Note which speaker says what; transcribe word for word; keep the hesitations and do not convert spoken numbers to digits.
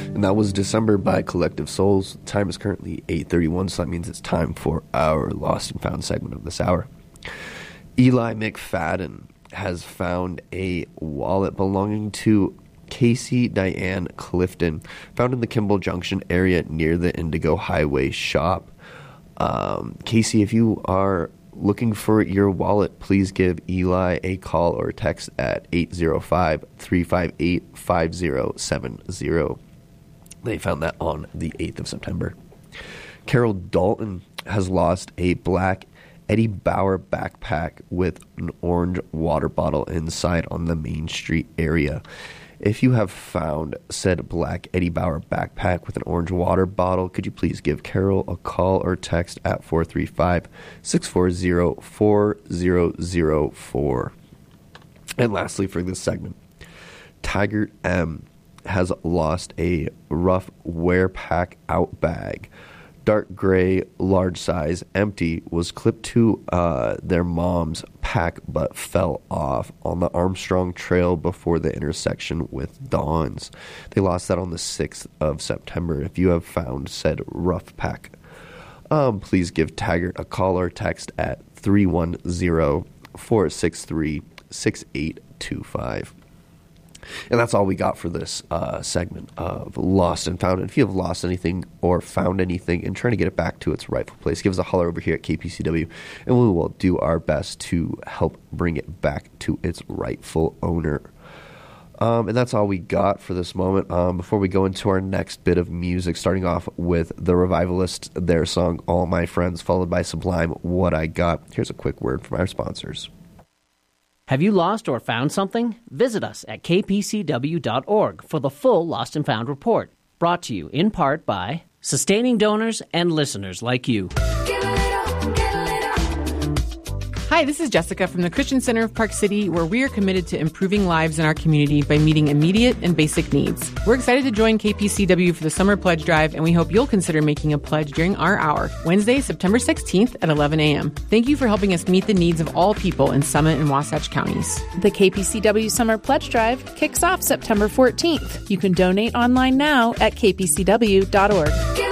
Speaker 1: And that was December by Collective Souls. Time is currently eight thirty-one, so that means it's time for our Lost and Found segment of this hour. Eli McFadden has found a wallet belonging to Casey Diane Clifton, found in the Kimball Junction area near the Indigo Highway shop. Um, Casey, if you are looking for your wallet, please give Eli a call or text at eight zero five, three five eight, five zero seven zero. They found that on the eighth of September. Carol Dalton has lost a black Eddie Bauer backpack with an orange water bottle inside on the Main Street area. If you have found said black Eddie Bauer backpack with an orange water bottle, could you please give Carol a call or text at four three five, six four zero, four zero zero four. And lastly for this segment, Tiger M has lost a rough wear pack out bag. Dark gray, large size, empty, was clipped to uh, their mom's pack but fell off on the Armstrong Trail before the intersection with Dawn's. They lost that on the sixth of September. If you have found said rough pack, um, please give Taggart a call or text at three one zero, four six three, six eight two five. And that's all we got for this uh, segment of Lost and Found. And if you have lost anything or found anything and trying to get it back to its rightful place, give us a holler over here at K P C W, and we will do our best to help bring it back to its rightful owner. Um, and that's all we got for this moment. Um, before we go into our next bit of music, starting off with the Revivalists, their song All My Friends, followed by Sublime, What I Got. Here's a quick word from our sponsors.
Speaker 2: Have you lost or found something? Visit us at k p c w dot org for the full Lost and Found report. Brought to you in part by sustaining donors and listeners like you.
Speaker 3: Hi, this is Jessica from the Christian Center of Park City, where we are committed to improving lives in our community by meeting immediate and basic needs. We're excited to join K P C W for the Summer Pledge Drive, and we hope you'll consider making a pledge during our hour, Wednesday, September sixteenth at eleven a.m. Thank you for helping us meet the needs of all people in Summit and Wasatch counties.
Speaker 4: The K P C W Summer Pledge Drive kicks off September fourteenth. You can donate online now at k p c w dot org.